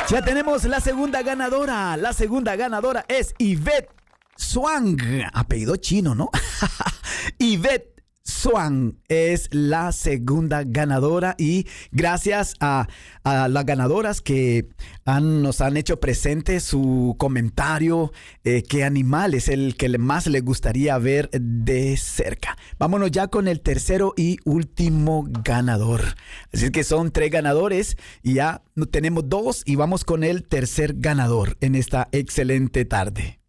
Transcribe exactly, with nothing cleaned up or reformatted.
Ya tenemos la segunda ganadora. La segunda ganadora es Yvette Swan. Apellido chino, ¿no? Yvette Swan es la segunda ganadora y gracias a, a las ganadoras que han, nos han hecho presente su comentario, eh, qué animal es el que más le gustaría ver de cerca. Vámonos ya con el tercero y último ganador. Así que son tres ganadores y ya tenemos dos y vamos con el tercer ganador en esta excelente tarde.